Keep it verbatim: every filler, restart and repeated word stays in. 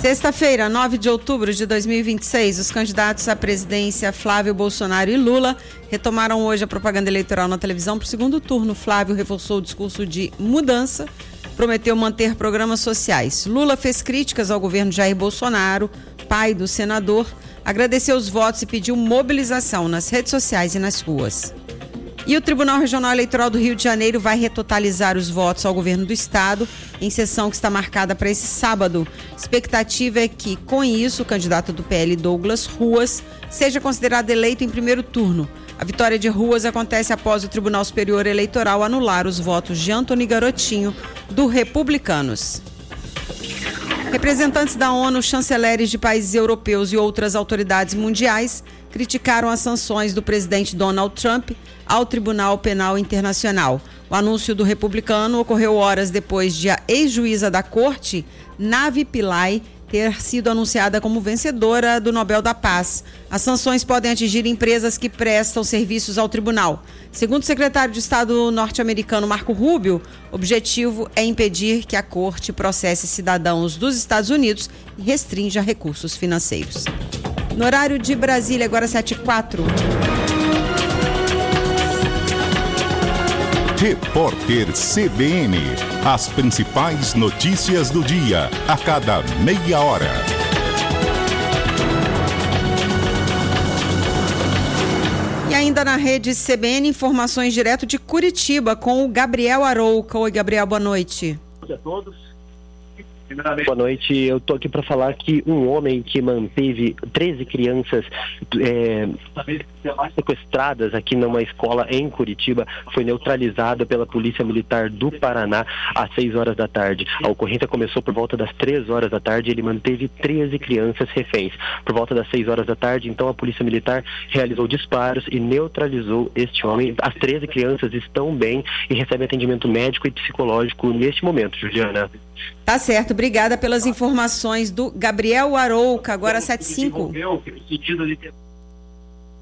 Sexta-feira, nove de outubro de dois mil e vinte e seis, os candidatos à presidência Flávio Bolsonaro e Lula retomaram hoje a propaganda eleitoral na televisão para o segundo turno. Flávio reforçou o discurso de mudança, prometeu manter programas sociais. Lula fez críticas ao governo Jair Bolsonaro, pai do senador, agradeceu os votos e pediu mobilização nas redes sociais e nas ruas. E o Tribunal Regional Eleitoral do Rio de Janeiro vai retotalizar os votos ao governo do estado em sessão que está marcada para esse sábado. Expectativa é que, com isso, o candidato do P L, Douglas Ruas, seja considerado eleito em primeiro turno. A vitória de Ruas acontece após o Tribunal Superior Eleitoral anular os votos de Antony Garotinho, do Republicanos. Representantes da ONU, chanceleres de países europeus e outras autoridades mundiais criticaram as sanções do presidente Donald Trump ao Tribunal Penal Internacional. O anúncio do republicano ocorreu horas depois de a ex-juíza da corte, Navi Pillay, ter sido anunciada como vencedora do Nobel da Paz. As sanções podem atingir empresas que prestam serviços ao tribunal. Segundo o secretário de Estado norte-americano Marco Rubio, o objetivo é impedir que a corte processe cidadãos dos Estados Unidos e restrinja recursos financeiros. No horário de Brasília, agora sete e quatro. Repórter C B N. As principais notícias do dia, a cada meia hora. E ainda na rede C B N, informações direto de Curitiba com o Gabriel Arouca. Oi, Gabriel, boa noite. Boa noite a todos. Boa noite, eu tô aqui para falar que um homem que manteve treze crianças é, sequestradas aqui numa escola em Curitiba foi neutralizado pela Polícia Militar do Paraná às seis horas da tarde. A ocorrência começou por volta das três horas da tarde e ele manteve treze crianças reféns. Por volta das seis horas da tarde, então, a Polícia Militar realizou disparos e neutralizou este homem. As treze crianças estão bem e recebem atendimento médico e psicológico neste momento, Juliana. Tá certo, obrigada pelas informações do Gabriel Arouca, agora sete e cinco.